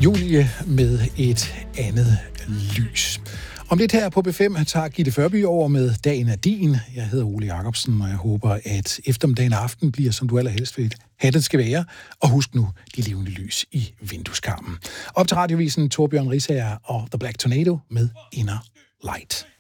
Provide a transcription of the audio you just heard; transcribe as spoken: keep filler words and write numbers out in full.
Julie med et andet lys. Om lidt her på B fem tager Gitte Førby over med Dagen er din. Jeg hedder Ole Jacobsen, og jeg håber, at eftermiddagen og aften bliver, som du allerhelst vil have det skal være. Og husk nu de levende lys i vindueskarmen. Op til radiovisen Torbjørn Risager og The Black Tornado med Inner Light.